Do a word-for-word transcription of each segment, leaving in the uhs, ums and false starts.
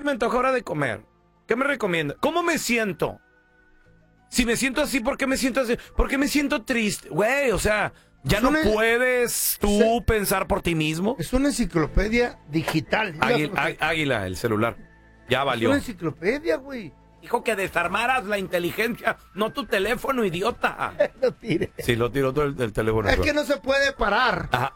me antoja ahora de comer. ¿Qué me recomienda? ¿Cómo me siento? Si me siento así, ¿por qué me siento así? ¿Por qué me siento triste? Güey, o sea, ¿ya Es no una- puedes tú Se- pensar por ti mismo? Es una enciclopedia digital. Mira, Águila, José. á- águila, el celular. Ya Es valió. una enciclopedia, güey. Dijo que desarmaras la inteligencia, no tu teléfono, idiota. No tires. Sí, lo tiró todo el, el teléfono. Es que no se puede parar. Ajá.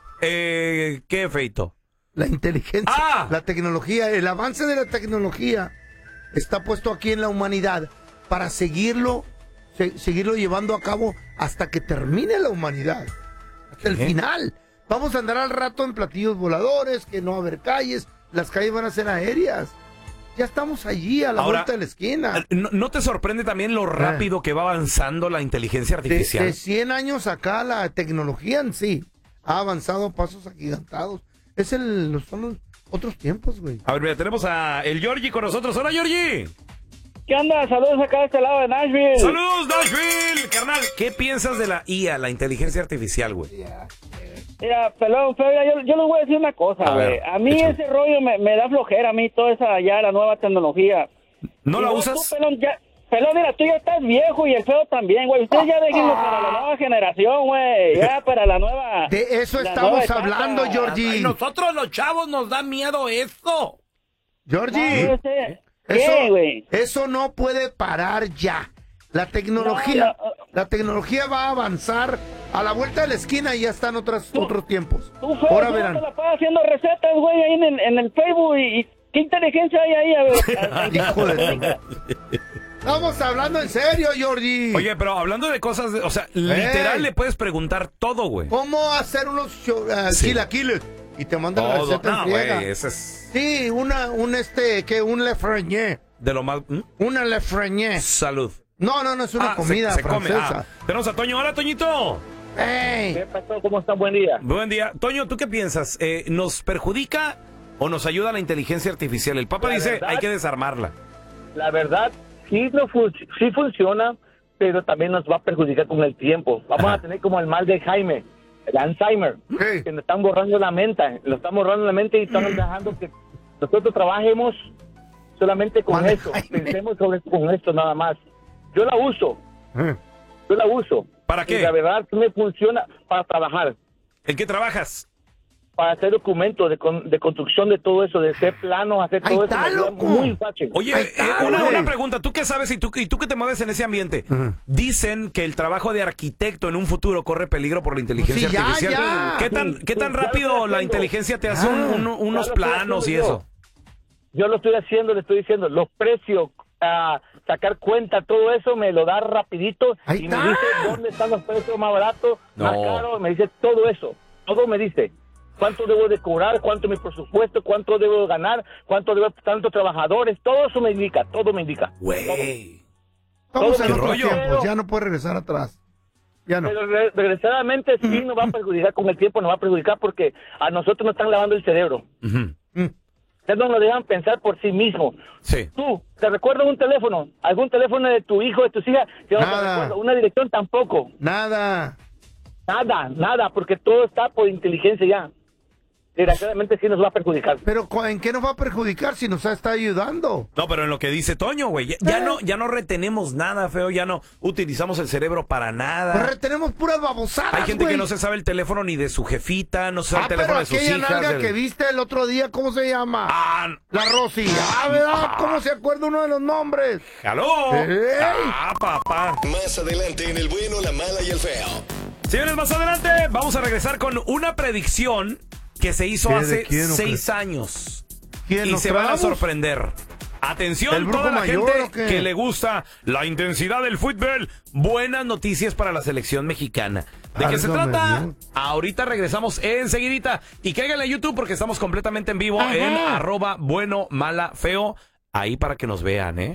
Eh, ¿Qué, Feito? La inteligencia, ¡Ah! la tecnología, el avance de la tecnología está puesto aquí en la humanidad para seguirlo, se- seguirlo llevando a cabo hasta que termine la humanidad, hasta el ¿Qué? final. Vamos a andar al rato en platillos voladores, que no va a haber calles, las calles van a ser aéreas. Ya estamos allí, a la Ahora, vuelta de la esquina. ¿No, no te sorprende también lo rápido que va avanzando la inteligencia De, artificial? de cien años acá, la tecnología en sí ha avanzado a pasos agigantados. Es el, los- son los otros tiempos, güey. A ver, mira, tenemos a el Georgie con nosotros. ¡Hola, Georgie! ¿Qué onda? Saludos acá de este lado de Nashville. ¡Saludos, Nashville! Carnal, ¿qué piensas de la I A, la inteligencia artificial, güey? Mira, pelón, feo, mira, yo, yo les voy a decir una cosa, A ver, güey. A mí échale. ese rollo me, me da flojera, a mí toda esa ya la nueva tecnología. ¿No Y la vos, usas? Tú, pelón, ya, pelón, mira, tú ya estás viejo y el feo también, güey. Ustedes ya déjenlo para la nueva generación, güey. Ya para la nueva... De eso la estamos nueva etapa. hablando, Georgie. Ay, nosotros los chavos nos da miedo eso. Georgie, No, no sé. eso, ¿Qué, güey? eso no puede parar ya. La tecnología, No, no, la tecnología va a avanzar a la vuelta de la esquina y ya están otras, otros tiempos. Tú, feo, Ahora tú verán. te la pasas haciendo recetas, güey, ahí en, el- en el Facebook y... y ¿qué inteligencia hay ahí? A ver, Hijo de... Estamos hablando en serio, Georgie. Oye, pero hablando de cosas, de- o sea, literal le puedes preguntar todo, güey. ¿Cómo hacer unos cho- uh, Sí. chilaquiles? Y te mandan la Todo. receta en No, friega. güey, ese es Sí, una, un este, que un lefrenier. de lo más... ¿Mm? Una lefrenier. Salud. No, no, no es una Ah, comida se, se come. francesa. Ah, tenemos a Toño. Hola, Toñito. ¡Ey! ¿Qué pasó? ¿Cómo están? Buen día. Buen día. Toño, ¿tú qué piensas? Eh, ¿Nos perjudica o nos ayuda la inteligencia artificial? El Papa La dice, verdad- hay que desarmarla. La verdad, sí, no fun- sí funciona, pero también nos va a perjudicar con el tiempo. Vamos Ajá. a tener como el mal de Jaime, el Alzheimer, Sí. que nos están borrando la mente, lo están borrando la mente y están dejando que nosotros trabajemos solamente con Mal de esto, Jaime. pensemos sobre, con esto nada más. Yo la uso, Eh. yo la uso. ¿Para qué? Y la verdad me funciona para trabajar, ¿En qué trabajas? para hacer documentos de, con- de construcción de todo eso, de hacer planos, hacer Ahí todo eso. está, me ayuda loco. muy fácil. Oye, Ahí eh, está, una, güey. una pregunta. ¿Tú qué sabes y tú, y tú que te mueves en ese ambiente? Ujú. Dicen que el trabajo de arquitecto en un futuro corre peligro por la inteligencia Sí, ya, artificial. ya. ¿Qué tan, Sí, qué sí, tan ya lo rápido estoy la haciendo. inteligencia te hace un- Ah. un- unos Ya lo estoy planos y haciendo eso? Yo lo estoy haciendo, le estoy diciendo, los precios, a sacar cuenta, todo eso me lo da rapidito Ahí y está. me dice dónde están los precios más baratos, más No. caros, me dice todo eso, todo me dice. Cuánto debo de cobrar, cuánto mi presupuesto, cuánto debo ganar, cuánto debo tantos trabajadores, todo eso me indica, todo me indica. Güey. Estamos Todo en mi otros rollo. tiempos, ya no puede regresar atrás. Ya no. Pero re- regresadamente sí nos va a perjudicar con el tiempo, nos va a perjudicar porque a nosotros nos están lavando el cerebro. Ujú. Mm. Ustedes no nos dejan pensar por sí mismos. Sí. Tú, ¿te recuerdas un teléfono? ¿Algún teléfono de tu hijo, de tus hijas? Yo no te Nada. recuerdo. Una dirección tampoco. Nada. Nada, nada, porque todo está por inteligencia ya. Desgraciadamente sí nos va a perjudicar. Pero ¿cu- ¿en qué nos va a perjudicar si nos está ayudando? No, pero en lo que dice Toño, güey, ya, ya no, ya no retenemos nada, feo, ya no utilizamos el cerebro para nada. Pues tenemos puras babosadas, Hay gente güey. que no se sabe el teléfono ni de su jefita, no se sabe Ah, el teléfono pero de sus aquella hijas. nalga del- que viste el otro día, ¿cómo se llama? Ah, La Rosy. Ah, ¿verdad? ¿Cómo se acuerda uno de los nombres? ¡aló! ¡Ey! ¡Ah, papá! Más adelante en El Bueno, la Mala y el Feo. Señores, más adelante vamos a regresar con una predicción que se hizo ¿Qué? ¿De hace quién o qué? seis años. ¿Quién, Y nos se van a tragamos? sorprender. Atención, ¿El brujo toda la mayor gente o qué? que le gusta la intensidad del fútbol. Buenas noticias para la selección mexicana. ¿De qué se Válgame trata? Dios. Ahorita regresamos enseguidita. Y cáiganle a YouTube porque estamos completamente en vivo en arroba bueno, mala, feo. Ahí para que nos vean, ¿eh?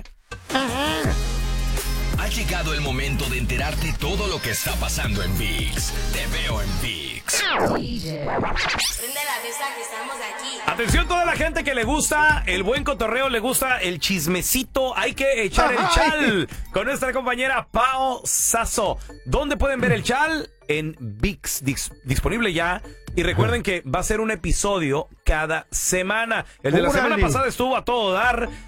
Ha llegado el momento de enterarte todo lo que está pasando en ViX. Te veo en ViX. Prende la mesa que estamos aquí. Atención toda la gente que le gusta el buen cotorreo, le gusta el chismecito, hay que echar el Ay. chal con nuestra compañera Pao Sasso. ¿Dónde pueden ver el chal? En ViX, dis- disponible ya. Y recuerden que va a ser un episodio cada semana. El de la semana Órale. pasada estuvo a todo dar.